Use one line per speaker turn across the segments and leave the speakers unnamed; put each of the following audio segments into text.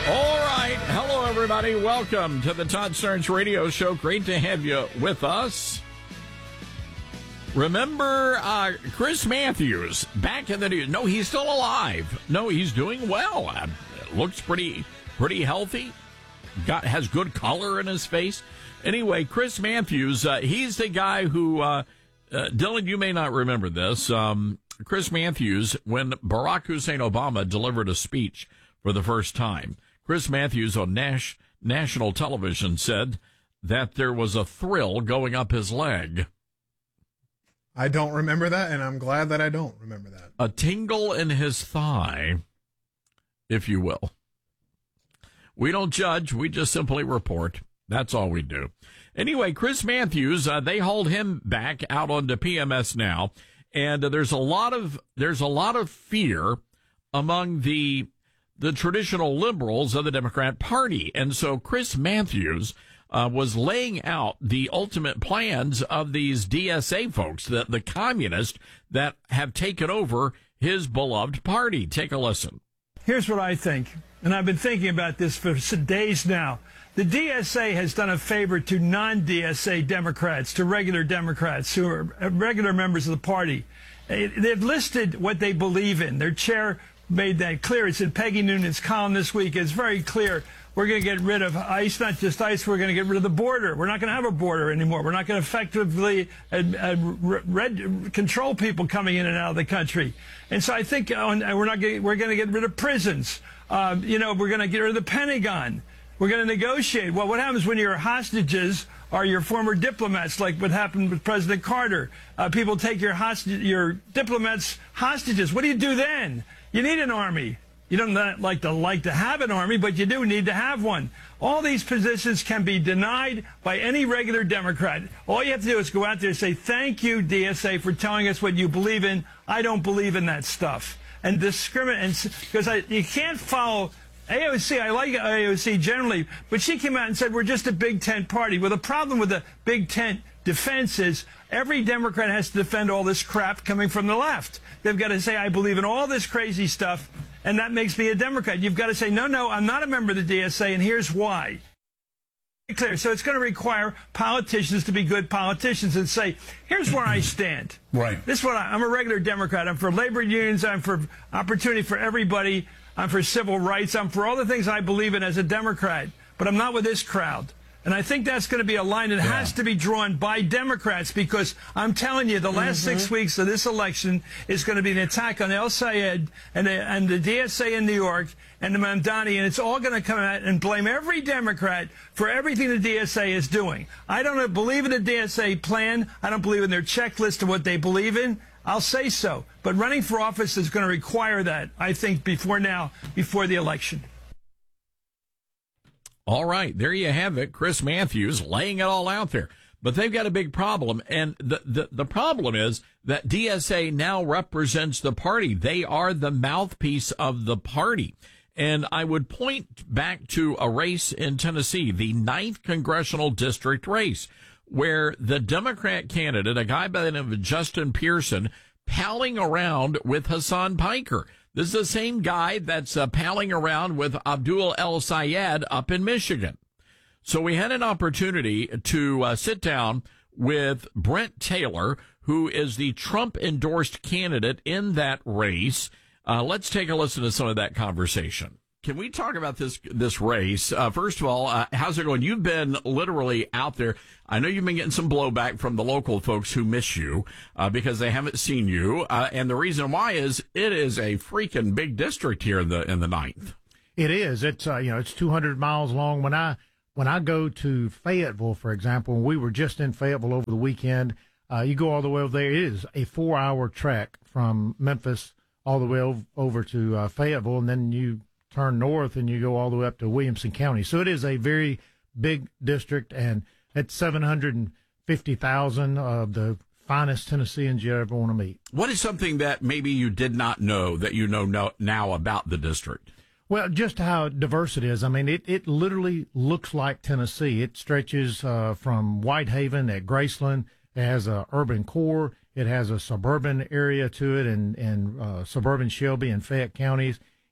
All right. Hello, everybody. Welcome to the Todd Starnes Radio Show. Great to have you with us. Remember Chris Matthews back in the news? No, he's still alive. No, he's doing well. Looks pretty healthy. Has good color in his face. Anyway, Chris Matthews, he's the guy who, Dylan, you may not remember this. Chris Matthews, when Barack Hussein Obama delivered a speech for the first time, Chris Matthews on national television said that there was a thrill going up his leg.
I don't remember that, and I'm glad that I don't remember that.
A tingle in his thigh, if you will. We don't judge. We just simply report. That's all we do. Anyway, Chris Matthews, they hauled him back out onto PMS now, and there's a lot of fear among the traditional liberals of the Democrat Party. And so Chris Matthews was laying out the ultimate plans of these DSA folks, the communists that have taken over his beloved party. Take a listen.
Here's what I think, and I've been thinking about this for days now. The DSA has done a favor to non-DSA Democrats, to regular Democrats who are regular members of the party. They've listed what they believe in. Their chair made that clear. It's in Peggy Noonan's column this week. It's very clear. We're going to get rid of ICE, not just ICE. We're going to get rid of the border. We're not going to have a border anymore. We're not going to effectively control people coming in and out of the country. And so I think we're going to get rid of prisons. We're going to get rid of the Pentagon. We're going to negotiate. Well, what happens when your hostages are your former diplomats, like what happened with President Carter? People take your diplomats hostages. What do you do then? You need an army. You don't like to have an army, but you do need to have one. All these positions can be denied by any regular Democrat. All you have to do is go out there and say, thank you, DSA, for telling us what you believe in. I don't believe in that stuff. And discriminate, because you can't follow AOC. I like AOC generally, but she came out and said, we're just a big tent party. Well, the problem with the big tent defense is every Democrat has to defend all this crap coming from the left. They've got to say, I believe in all this crazy stuff, and that makes me a Democrat. You've got to say, no, I'm not a member of the DSA, and here's why. Clear. So it's going to require politicians to be good politicians and say, here's where I stand.
Right.
This is what I'm a regular Democrat. I'm for labor unions. I'm for opportunity for everybody. I'm for civil rights. I'm for all the things I believe in as a Democrat, but I'm not with this crowd. And I think that's going to be a line that has to be drawn by Democrats, because I'm telling you, the last 6 weeks of this election is going to be an attack on El Sayed and the DSA in New York and the Mamdani, and it's all going to come out and blame every Democrat for everything the DSA is doing. I don't believe in the DSA plan. I don't believe in their checklist of what they believe in. I'll say so. But running for office is going to require that, I think, before the election.
All right, there you have it. Chris Matthews laying it all out there. But they've got a big problem, and the problem is that DSA now represents the party. They are the mouthpiece of the party. And I would point back to a race in Tennessee, the 9th congressional district race, where the Democrat candidate, a guy by the name of Justin Pearson, palling around with Hassan Piker. This is the same guy that's palling around with Abdul El Sayed up in Michigan. So we had an opportunity to sit down with Brent Taylor, who is the Trump-endorsed candidate in that race. Let's take a listen to some of that conversation. Can we talk about this race? First of all, how's it going? You've been literally out there. I know you've been getting some blowback from the local folks who miss you because they haven't seen you. And the reason why is it is a freaking big district here in the 9th.
It is. It's it's 200 miles long. When I go to Fayetteville, for example, and we were just in Fayetteville over the weekend, you go all the way over there. It is a 4-hour trek from Memphis all the way over to Fayetteville, and then you turn north and you go all the way up to Williamson County. So it is a very big district, and it's 750,000 of the finest Tennesseans you ever want to meet.
What is something that maybe you did not know that you know now about the district?
Well, just how diverse it is. I mean, it literally looks like Tennessee. It stretches from Whitehaven at Graceland. It has a urban core. It has a suburban area to it, and suburban Shelby and Fayette counties.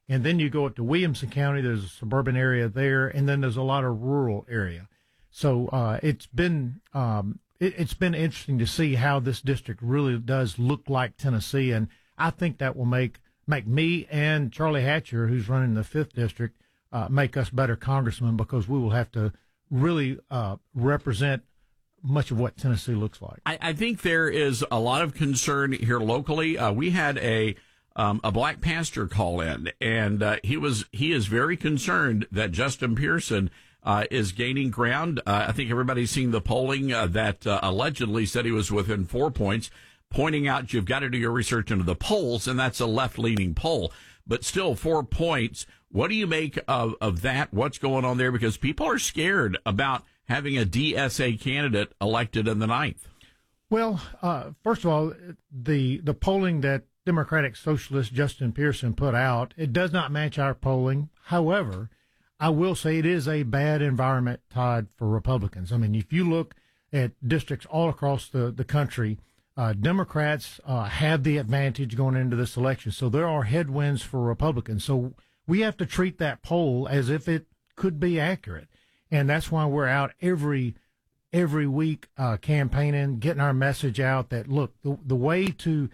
And then you go up to Williamson County, there's a suburban area there, and then there's a lot of rural area. So it's been interesting to see how this district really does look like Tennessee, and I think that will make me and Charlie Hatcher, who's running the 5th district, make us better congressmen, because we will have to really represent much of what Tennessee looks like.
I think there is a lot of concern here locally. We had a black pastor call in, and he is very concerned that Justin Pearson is gaining ground. I think everybody's seen the polling that allegedly said he was within 4 points, pointing out you've got to do your research into the polls, and that's a left-leaning poll. But still, 4 points. What do you make of that? What's going on there? Because people are scared about having a DSA candidate elected in the 9th.
Well, first of all, the polling that Democratic Socialist Justin Pearson put out, it does not match our polling. However, I will say it is a bad environment, Todd, for Republicans. I mean, if you look at districts all across the country, Democrats have the advantage going into this election. So there are headwinds for Republicans. So we have to treat that poll as if it could be accurate. And that's why we're out every week campaigning, getting our message out that, look, the way to,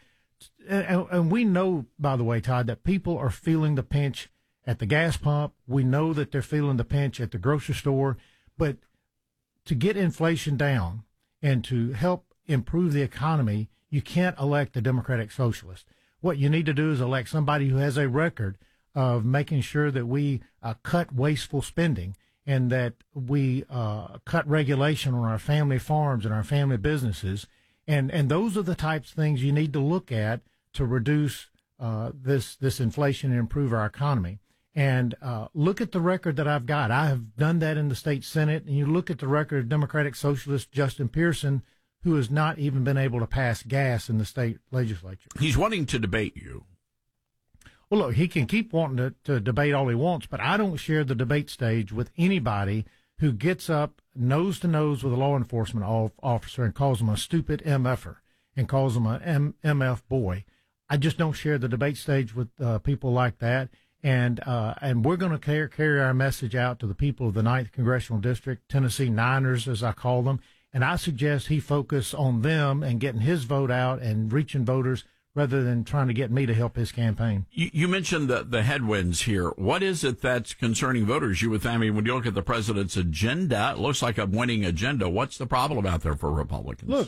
and we know, by the way, Todd, that people are feeling the pinch at the gas pump. We know that they're feeling the pinch at the grocery store. But to get inflation down and to help improve the economy, you can't elect a Democratic Socialist. What you need to do is elect somebody who has a record of making sure that we cut wasteful spending, and that we cut regulation on our family farms and our family businesses. And those are the types of things you need to look at to reduce this inflation and improve our economy. And look at the record that I've got. I have done that in the state Senate. And you look at the record of Democratic Socialist Justin Pearson, who has not even been able to pass gas in the state legislature.
He's wanting to debate you.
Well, look, he can keep wanting to debate all he wants, but I don't share the debate stage with anybody who gets up nose to nose with a law enforcement officer and calls him a stupid MFer and calls him an MF boy. I just don't share the debate stage with people like that. And we're going to carry our message out to the people of the 9th Congressional District, Tennessee Niners, as I call them. And I suggest he focus on them and getting his vote out and reaching voters, rather than trying to get me to help his campaign.
You mentioned the headwinds here. What is it that's concerning voters? I mean, when you look at the president's agenda, it looks like a winning agenda. What's the problem out there for Republicans?
Look,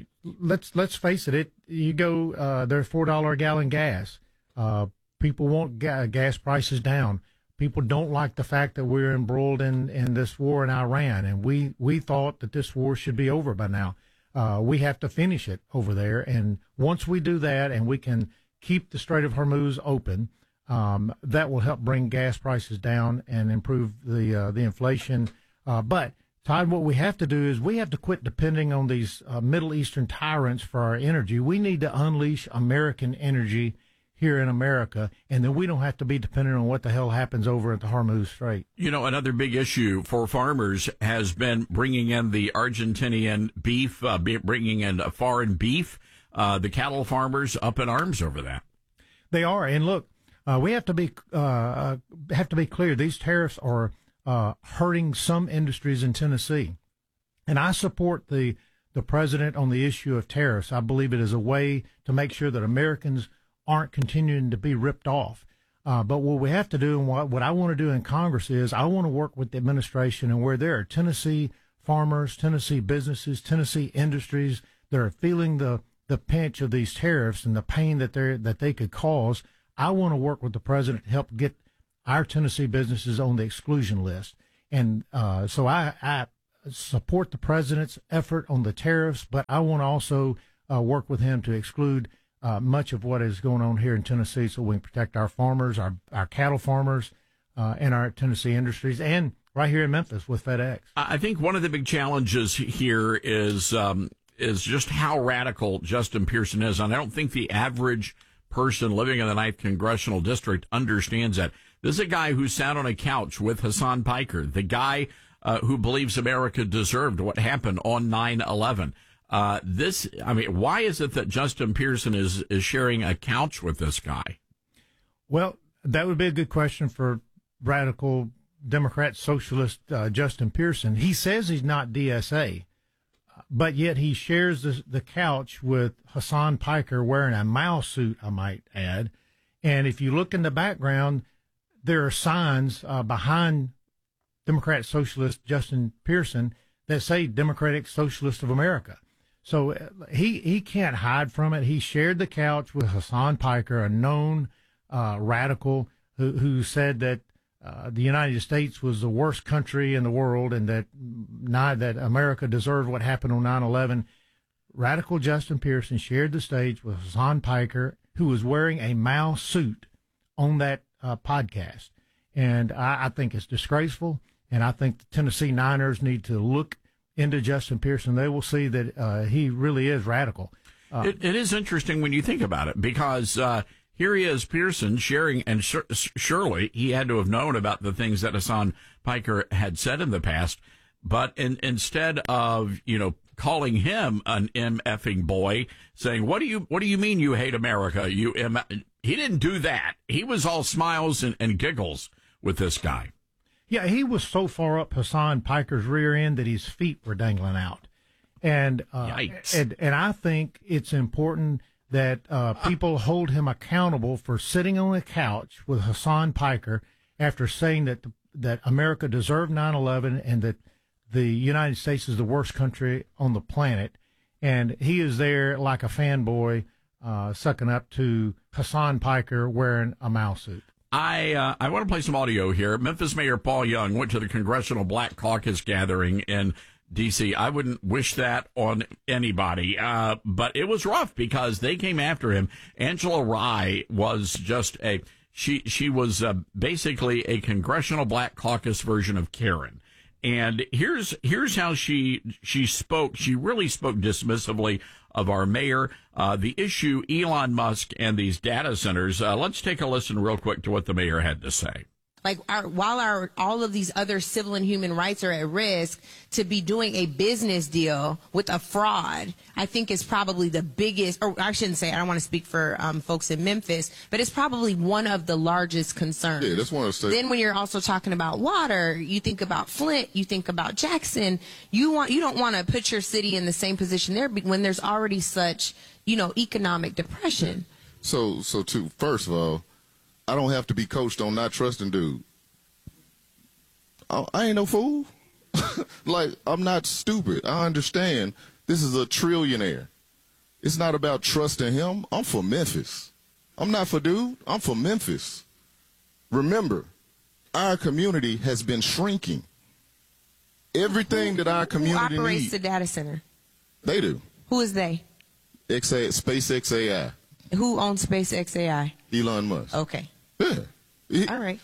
let's face it. You go, there's $4 a gallon gas. People want gas prices down. People don't like the fact that we're embroiled in this war in Iran, and we thought that this war should be over by now. We have to finish it over there. And once we do that and we can keep the Strait of Hormuz open, that will help bring gas prices down and improve the inflation. But, Todd, what we have to do is we have to quit depending on these Middle Eastern tyrants for our energy. We need to unleash American energy here in America, and then we don't have to be dependent on what the hell happens over at the Hormuz Strait.
You know, another big issue for farmers has been bringing in the Argentinian beef, bringing in foreign beef. The cattle farmers up in arms over that.
They are, and look, we have to be clear. These tariffs are hurting some industries in Tennessee, and I support the president on the issue of tariffs. I believe it is a way to make sure that Americans aren't continuing to be ripped off. But what we have to do, and what I want to do in Congress, is I want to work with the administration, and where there are Tennessee farmers, Tennessee businesses, Tennessee industries that are feeling the pinch of these tariffs and the pain that they could cause, I want to work with the president to help get our Tennessee businesses on the exclusion list. And so I support the president's effort on the tariffs, but I want to also work with him to exclude much of what is going on here in Tennessee, so we can protect our farmers, our cattle farmers, and our Tennessee industries, and right here in Memphis with FedEx.
I think one of the big challenges here is just how radical Justin Pearson is, and I don't think the average person living in the 9th Congressional District understands that. This is a guy who sat on a couch with Hassan Piker, the guy who believes America deserved what happened on 9/11. Why is it that Justin Pearson is sharing a couch with this guy?
Well, That would be a good question for radical Democrat socialist Justin Pearson. He says he's not DSA, but yet he shares the couch with Hassan Piker wearing a Mao suit, I might add. And if you look in the background, there are signs behind Democrat socialist Justin Pearson that say Democratic Socialist of America. So he can't hide from it. He shared the couch with Hassan Piker, a known radical who said that the United States was the worst country in the world and that America deserved what happened on 9/11. Radical Justin Pearson shared the stage with Hassan Piker, who was wearing a Mao suit on that podcast. And I think it's disgraceful, and I think the Tennessee Niners need to look into Justin Pearson. They will see that he really is radical.
It is interesting when you think about it, because here he is, Pearson, sharing, and surely he had to have known about the things that Hassan Piker had said in the past, but instead of, calling him an MFing boy, saying, what do you mean you hate America? He didn't do that. He was all smiles and giggles with this guy.
Yeah, he was so far up Hassan Piker's rear end that his feet were dangling out. And
Yikes.
And I think it's important that people hold him accountable for sitting on a couch with Hassan Piker after saying that America deserved 9/11 and that the United States is the worst country on the planet. And he is there like a fanboy sucking up to Hassan Piker wearing a Mao suit.
I want to play some audio here. Memphis Mayor Paul Young went to the Congressional Black Caucus gathering in D.C. I wouldn't wish that on anybody, but it was rough because they came after him. Angela Rye was just she was basically a Congressional Black Caucus version of Karen. And here's how she spoke. She really spoke dismissively of our mayor, the issue, Elon Musk and these data centers. Let's take a listen real quick to what the mayor had to say.
While all of these other civil and human rights are at risk, to be doing a business deal with a fraud, I think is probably the biggest, or I shouldn't say, I don't want to speak for folks in Memphis, but it's probably one of the largest concerns.
Yeah, that's one of the states.
Then when you're also talking about water, you think about Flint, you think about Jackson, you don't want to put your city in the same position there when there's already such, economic depression.
So first of all, I don't have to be coached on not trusting dude. I ain't no fool. Like, I'm not stupid. I understand this is a trillionaire. It's not about trusting him. I'm for Memphis. I'm not for dude. I'm for Memphis. Remember, our community has been shrinking. Everything that our community
Who operates
needs.
the data center?
They do.
Who is they?
SpaceX AI.
Who owns SpaceX AI?
Elon Musk.
Okay.
Yeah.
All right.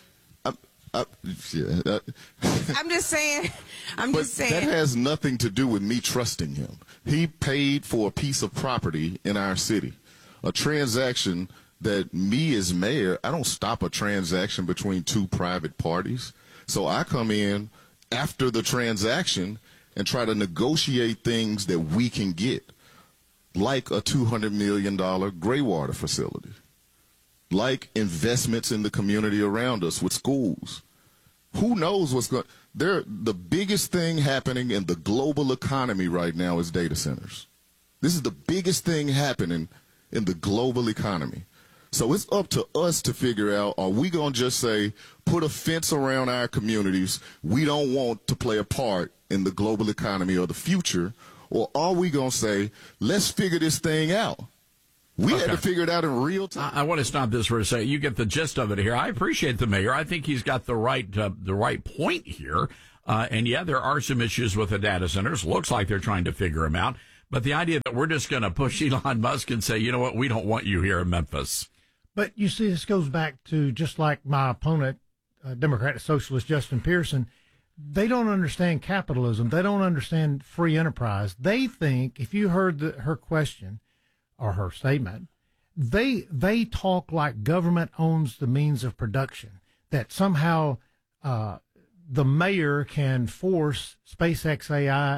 Yeah.
I'm just saying.
That has nothing to do with me trusting him. He paid for a piece of property in our city, a transaction that me as mayor, I don't stop a transaction between two private parties. So I come in after the transaction and try to negotiate things that we can get, like a $200 million gray water facility, like investments in the community around us with schools. Who knows what's going on? The biggest thing happening in the global economy right now is data centers. This is the biggest thing happening in the global economy. So it's up to us to figure out, are we going to just say, put a fence around our communities, we don't want to play a part in the global economy or the future, or are we going to say, let's figure this thing out? We had to figure it out in real time.
I want to stop this for a second. You get the gist of it here. I appreciate the mayor. I think he's got the right point here. And yeah, there are some issues with the data centers. Looks like they're trying to figure them out. But the idea that we're just going to push Elon Musk and say, you know what, we don't want you here in Memphis.
But you see, this goes back to just like my opponent, Democratic Socialist Justin Pearson. They don't understand capitalism. They don't understand free enterprise. They think, if you heard her question or her statement, they talk like government owns the means of production, that somehow the mayor can force SpaceX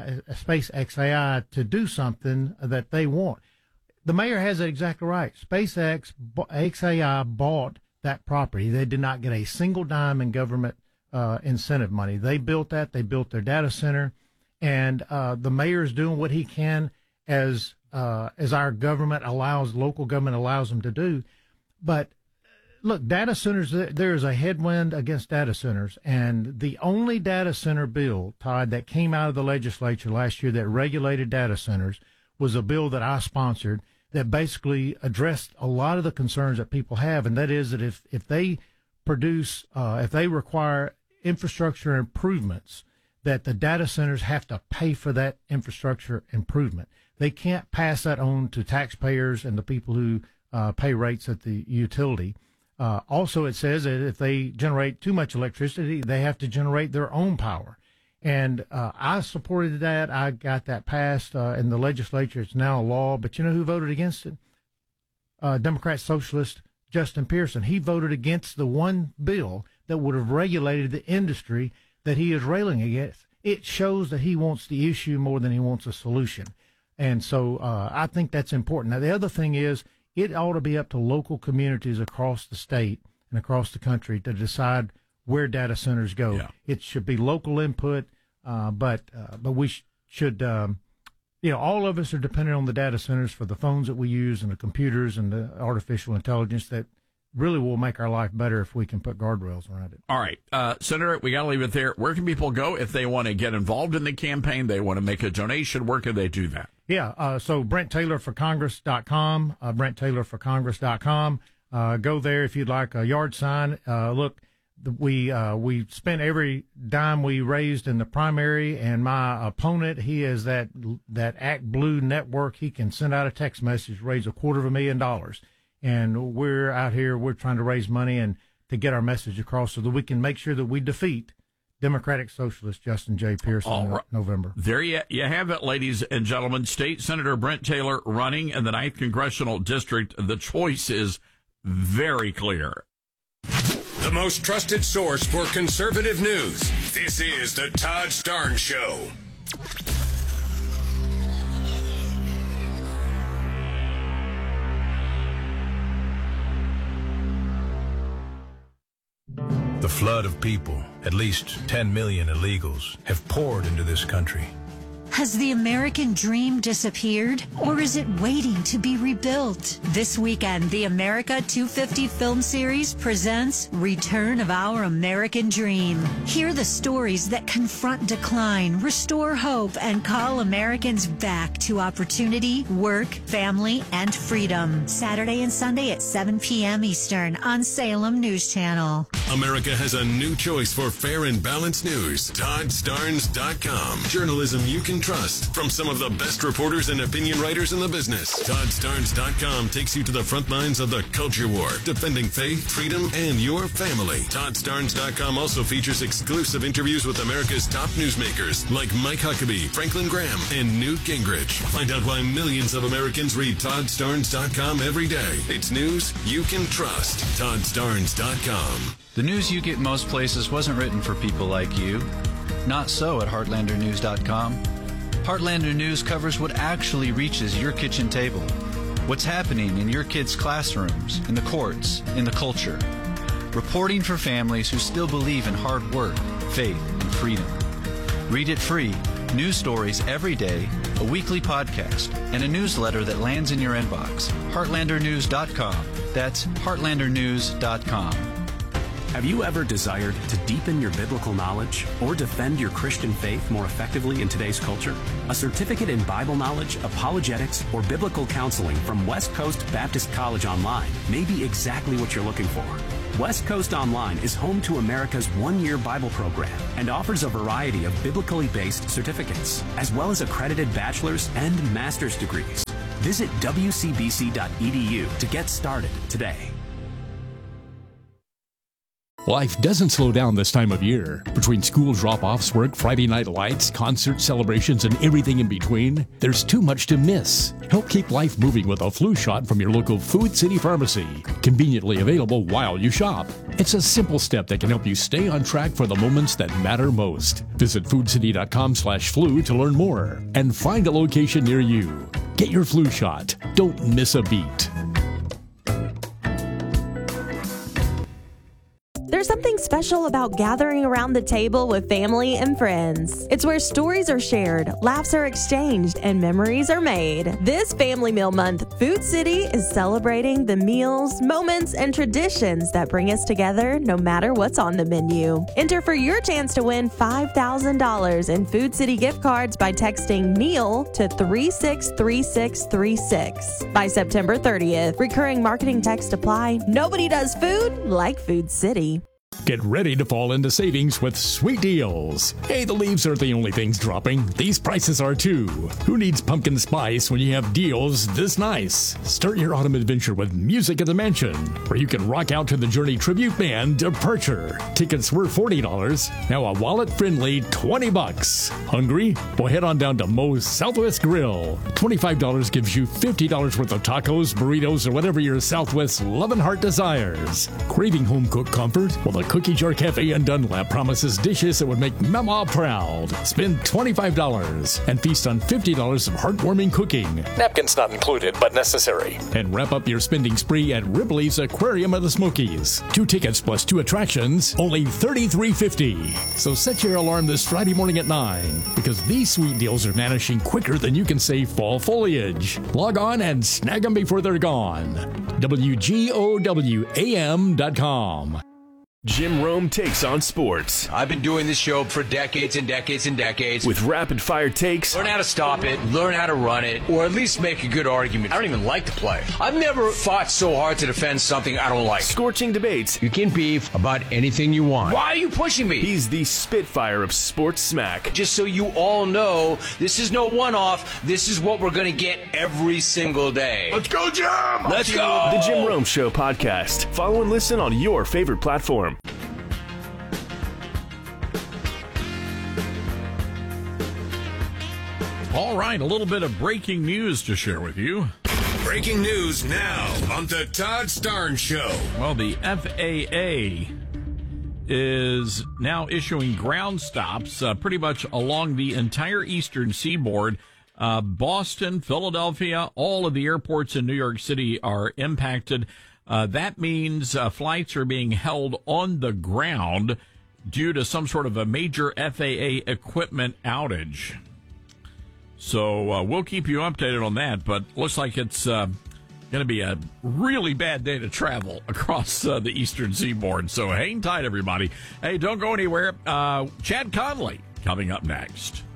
AI to do something that they want. The mayor has it exactly right. SpaceX AI bought that property. They did not get a single dime in government incentive money. They built that. They built their data center, and the mayor is doing what he can as our government allows, local government allows them to do. But look, data centers, there is a headwind against data centers, and the only data center bill, Todd, that came out of the legislature last year that regulated data centers was a bill that I sponsored that basically addressed a lot of the concerns that people have, and that is that if they produce, if they require infrastructure improvements, that the data centers have to pay for that infrastructure improvement. They can't pass that on to taxpayers and the people who pay rates at the utility. Also, it says that if they generate too much electricity, they have to generate their own power. And I supported that. I got that passed in the legislature. It's now a law. But you know who voted against it? Democrat Socialist Justin Pearson. He voted against the one bill that would have regulated the industry that he is railing against. It shows that he wants the issue more than he wants a solution. And so I think that's important. Now, the other thing is it ought to be up to local communities across the state and across the country to decide where data centers go. Yeah. It should be local input, but we should, all of us are dependent on the data centers for the phones that we use and the computers and the artificial intelligence that really will make our life better if we can put guardrails around it.
All right. Senator, we got to leave it there. Where can people go if they want to get involved in the campaign? They want to make a donation. Where can they do that?
Yeah. So BrentTaylorForCongress.com, BrentTaylorForCongress.com. Go there if you'd like a yard sign. Look, we spent every dime we raised in the primary, and my opponent, he is that Act Blue network. He can send out a text message, raise $250,000. And we're out here, we're trying to raise money and to get our message across so that we can make sure that we defeat Democratic Socialist Justin J. Pearson in November.
There you have it, ladies and gentlemen. State Senator Brent Taylor running in the 9th Congressional District. The choice is very clear.
The most trusted source for conservative news. This is the Todd Starnes Show.
The flood of people, at least 10 million illegals, have poured into this country.
Has the American dream disappeared, or is it waiting to be rebuilt? This weekend, the America 250 film series presents Return of Our American Dream. Hear the stories that confront decline, restore hope, and call Americans back to opportunity, work, family, and freedom. Saturday and Sunday at 7 p.m. Eastern on Salem News Channel.
America has a new choice for fair and balanced news. ToddStarnes.com. Journalism you can trust from some of the best reporters and opinion writers in the business. ToddStarnes.com takes you to the front lines of the culture war, defending faith, freedom, and your family. ToddStarnes.com also features exclusive interviews with America's top newsmakers like Mike Huckabee, Franklin Graham, and Newt Gingrich. Find out why millions of Americans read ToddStarnes.com every day. It's news you can trust. ToddStarnes.com.
The news you get most places wasn't written for people like you. Not so at HeartlanderNews.com. Heartlander News covers what actually reaches your kitchen table. What's happening in your kids' classrooms, in the courts, in the culture. Reporting for families who still believe in hard work, faith, and freedom. Read it free. News stories every day, a weekly podcast, and a newsletter that lands in your inbox. HeartlanderNews.com. That's HeartlanderNews.com.
Have you ever desired to deepen your biblical knowledge or defend your Christian faith more effectively in today's culture? A certificate in Bible knowledge, apologetics, or biblical counseling from West Coast Baptist College Online may be exactly what you're looking for. West Coast Online is home to America's one-year Bible program and offers a variety of biblically based certificates, as well as accredited bachelor's and master's degrees. Visit wcbc.edu to get started today.
Life doesn't slow down this time of year. Between school drop-offs, work, Friday night lights, concert celebrations, and everything in between, there's too much to miss. Help keep life moving with a flu shot from your local Food City Pharmacy. Conveniently available while you shop. It's a simple step that can help you stay on track for the moments that matter most. Visit foodcity.com/flu to learn more and find a location near you. Get your flu shot. Don't miss a beat.
special about gathering around the table with family and friends. It's where stories are shared, laughs are exchanged, and memories are made. This Family Meal Month, Food City is celebrating the meals, moments, and traditions that bring us together no matter what's on the menu. Enter for your chance to win $5,000 in Food City gift cards by texting MEAL to 363636 by September 30th. Recurring marketing text apply. Nobody does food like Food City.
Get ready to fall into savings with sweet deals. Hey, the leaves aren't the only things dropping. These prices are too. Who needs pumpkin spice when you have deals this nice? Start your autumn adventure with Music at the Mansion, where you can rock out to the Journey tribute band Departure. Tickets were $40, now a wallet-friendly $20. Hungry? Well, head on down to Moe's Southwest Grill. $25 gives you $50 worth of tacos, burritos, or whatever your Southwest loving heart desires. Craving home-cooked comfort? Well, the Cookie Jar Cafe in Dunlap promises dishes that would make Mama proud. Spend $25 and feast on $50 of heartwarming cooking.
Napkins not included, but necessary.
And wrap up your spending spree at Ripley's Aquarium of the Smokies. 2 tickets plus 2 attractions, only $33.50. So set your alarm this Friday morning at 9, because these sweet deals are vanishing quicker than you can say fall foliage. Log on and snag them before they're gone. WGOWAM.com.
Jim Rome takes on sports.
I've been doing this show for decades and decades and decades.
With rapid-fire takes.
Learn how to stop it, learn how to run it, or at least make a good argument. I don't even like to play. I've never fought so hard to defend something I don't like.
Scorching debates.
You can beef about anything you want. Why are you pushing me?
He's the Spitfire of sports smack.
Just so you all know, this is no one-off. This is what we're going to get every single day.
Let's go, Jim!
Let's go!
The Jim Rome Show podcast. Follow and listen on your favorite platform.
All right, a little bit of breaking news to share with you.
Breaking news now on the Todd Starnes Show.
Well, the FAA is now issuing ground stops pretty much along the entire eastern seaboard. Boston, Philadelphia, all of the airports in New York City are impacted. That means flights are being held on the ground due to some sort of a major FAA equipment outage. So we'll keep you updated on that, but looks like it's going to be a really bad day to travel across the eastern seaboard. So hang tight, everybody. Hey, don't go anywhere. Chad Conley coming up next.